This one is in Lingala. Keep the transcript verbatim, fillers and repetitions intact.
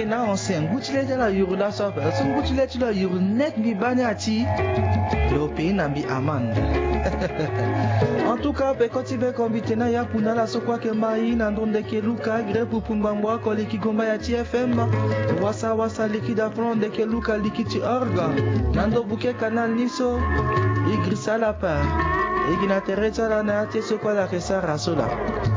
na onse ngutile la yurula so fa so ngutile ti la yuru net bi bani ati lo pe na bi amande. En tout cas pe koti be kombitena ya puna la so kwa ke mai na ndonde ke luka gre pupumbambwa ko liki gomba ya T F M wasa wasa likida fronde ke luka likiti orga nando buke kanal niso igrisa la pa igina teresa la na ate so kwa la kesa rasola.